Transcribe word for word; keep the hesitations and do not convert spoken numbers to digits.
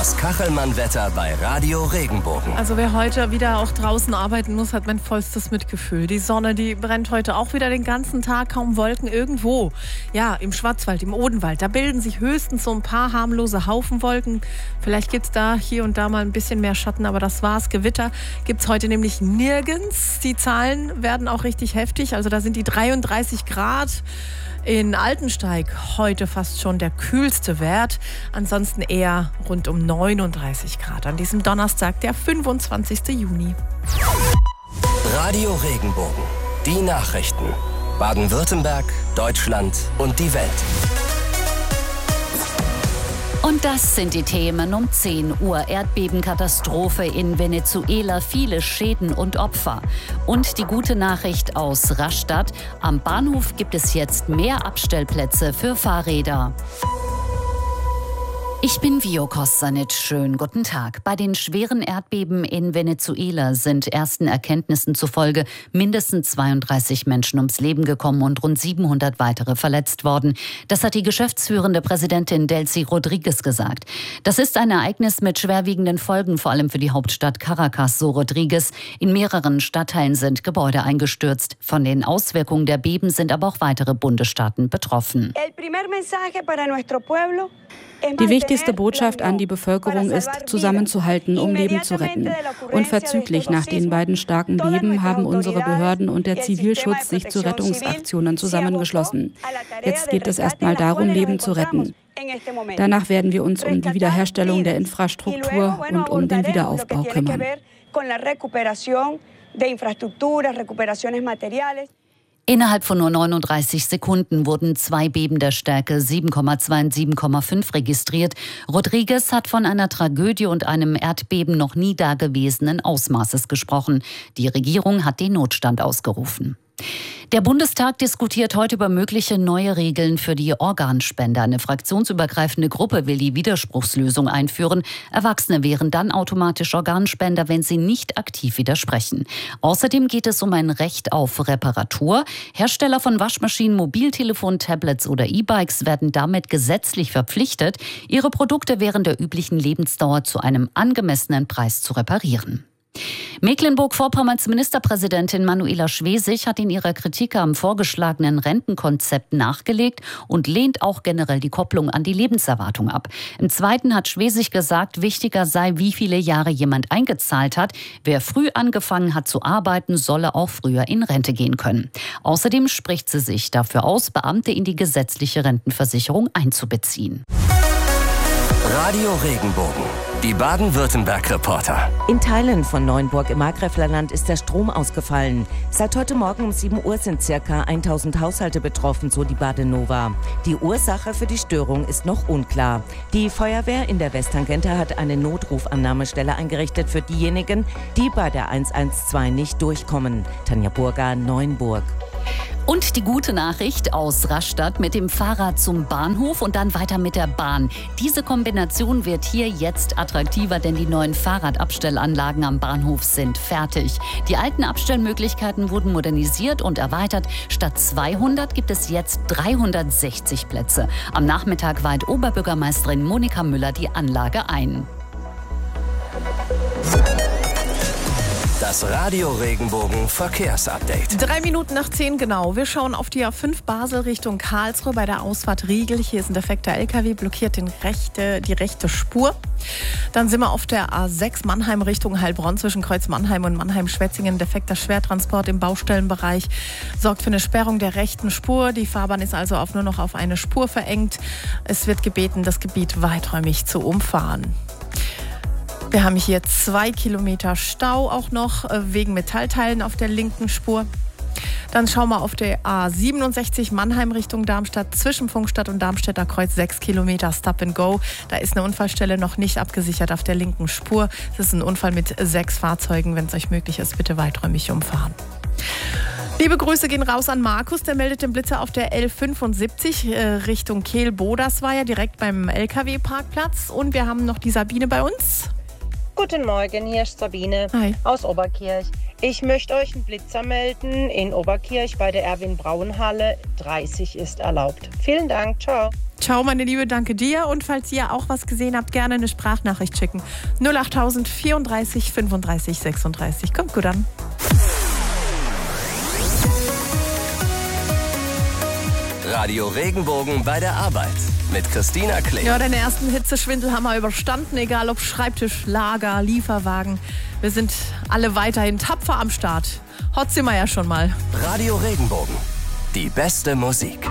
Das Kachelmann-Wetter bei Radio Regenbogen. Also wer heute wieder auch draußen arbeiten muss, hat mein vollstes Mitgefühl. Die Sonne, die brennt heute auch wieder den ganzen Tag, kaum Wolken irgendwo. Ja, im Schwarzwald, im Odenwald, da bilden sich höchstens so ein paar harmlose Haufenwolken. Vielleicht gibt es da hier und da mal ein bisschen mehr Schatten, aber das war's. Gewitter gibt es heute nämlich nirgends. Die Zahlen werden auch richtig heftig. Also da sind die dreiunddreißig Grad. In Altensteig heute fast schon der kühlste Wert. Ansonsten eher rund um neununddreißig Grad an diesem Donnerstag, der fünfundzwanzigsten Juni. Radio Regenbogen. Die Nachrichten. Baden-Württemberg, Deutschland und die Welt. Und das sind die Themen um zehn Uhr. Erdbebenkatastrophe in Venezuela, viele Schäden und Opfer. Und die gute Nachricht aus Rastatt. Am Bahnhof gibt es jetzt mehr Abstellplätze für Fahrräder. Ich bin Vio Kostanic. Schönen guten Tag. Bei den schweren Erdbeben in Venezuela sind ersten Erkenntnissen zufolge mindestens zweiunddreißig Menschen ums Leben gekommen und rund siebenhundert weitere verletzt worden. Das hat die geschäftsführende Präsidentin Delcy Rodriguez gesagt. Das ist ein Ereignis mit schwerwiegenden Folgen, vor allem für die Hauptstadt Caracas, so Rodriguez. In mehreren Stadtteilen sind Gebäude eingestürzt. Von den Auswirkungen der Beben sind aber auch weitere Bundesstaaten betroffen. Die wichtigste Botschaft an die Bevölkerung ist, zusammenzuhalten, um Leben zu retten. Unverzüglich nach den beiden starken Beben haben unsere Behörden und der Zivilschutz sich zu Rettungsaktionen zusammengeschlossen. Jetzt geht es erstmal darum, Leben zu retten. Danach werden wir uns um die Wiederherstellung der Infrastruktur und um den Wiederaufbau kümmern. Innerhalb von nur neununddreißig Sekunden wurden zwei Beben der Stärke sieben Komma zwei und sieben Komma fünf registriert. Rodriguez hat von einer Tragödie und einem Erdbeben noch nie dagewesenen Ausmaßes gesprochen. Die Regierung hat den Notstand ausgerufen. Der Bundestag diskutiert heute über mögliche neue Regeln für die Organspende. Eine fraktionsübergreifende Gruppe will die Widerspruchslösung einführen. Erwachsene wären dann automatisch Organspender, wenn sie nicht aktiv widersprechen. Außerdem geht es um ein Recht auf Reparatur. Hersteller von Waschmaschinen, Mobiltelefonen, Tablets oder E-Bikes werden damit gesetzlich verpflichtet, ihre Produkte während der üblichen Lebensdauer zu einem angemessenen Preis zu reparieren. Mecklenburg-Vorpommerns Ministerpräsidentin Manuela Schwesig hat in ihrer Kritik am vorgeschlagenen Rentenkonzept nachgelegt und lehnt auch generell die Kopplung an die Lebenserwartung ab. Im Zweiten hat Schwesig gesagt, wichtiger sei, wie viele Jahre jemand eingezahlt hat. Wer früh angefangen hat zu arbeiten, solle auch früher in Rente gehen können. Außerdem spricht sie sich dafür aus, Beamte in die gesetzliche Rentenversicherung einzubeziehen. Radio Regenbogen. Die Baden-Württemberg-Reporter. In Teilen von Neuenburg im Markgräflerland ist der Strom ausgefallen. Seit heute Morgen um sieben Uhr sind ca. tausend Haushalte betroffen, so die Badenova. Die Ursache für die Störung ist noch unklar. Die Feuerwehr in der Westtangente hat eine Notrufannahmestelle eingerichtet für diejenigen, die bei der eins eins zwei nicht durchkommen. Tanja Burger, Neuenburg. Und die gute Nachricht aus Rastatt: mit dem Fahrrad zum Bahnhof und dann weiter mit der Bahn. Diese Kombination wird hier jetzt attraktiver, denn die neuen Fahrradabstellanlagen am Bahnhof sind fertig. Die alten Abstellmöglichkeiten wurden modernisiert und erweitert. Statt zweihundert gibt es jetzt dreihundertsechzig Plätze. Am Nachmittag weiht Oberbürgermeisterin Monika Müller die Anlage ein. Das Radio Regenbogen Verkehrsupdate. Drei Minuten nach zehn genau. Wir schauen auf die A fünf Basel Richtung Karlsruhe bei der Ausfahrt Riegel. Hier ist ein defekter L K W, blockiert den rechte, die rechte Spur. Dann sind wir auf der A sechs Mannheim Richtung Heilbronn zwischen Kreuz Mannheim und Mannheim-Schwetzingen. Defekter Schwertransport im Baustellenbereich sorgt für eine Sperrung der rechten Spur. Die Fahrbahn ist also auf nur noch auf eine Spur verengt. Es wird gebeten, das Gebiet weiträumig zu umfahren. Wir haben hier zwei Kilometer Stau auch noch wegen Metallteilen auf der linken Spur. Dann schauen wir auf der A siebenundsechzig Mannheim Richtung Darmstadt zwischen Funkstadt und Darmstädter Kreuz sechs Kilometer Stop and Go. Da ist eine Unfallstelle noch nicht abgesichert auf der linken Spur. Das ist ein Unfall mit sechs Fahrzeugen. Wenn es euch möglich ist, bitte weiträumig umfahren. Liebe Grüße gehen raus an Markus, der meldet den Blitzer auf der L fünfundsiebzig äh, Richtung Kehl-Bodersweier, direkt beim L K W-Parkplatz. Und wir haben noch die Sabine bei uns. Guten Morgen, hier ist Sabine Hi. aus Oberkirch. Ich möchte euch einen Blitzer melden in Oberkirch bei der Erwin-Braun-Halle. dreißig ist erlaubt. Vielen Dank, ciao. Ciao, meine Liebe, danke dir. Und falls ihr auch was gesehen habt, gerne eine Sprachnachricht schicken. null achttausend vierunddreißig fünfunddreißig sechsunddreißig. Kommt gut an. Radio Regenbogen bei der Arbeit mit Christina Kling. Ja, den ersten Hitzeschwindel haben wir überstanden, egal ob Schreibtisch, Lager, Lieferwagen. Wir sind alle weiterhin tapfer am Start. Hot sind wir ja schon mal. Radio Regenbogen, die beste Musik.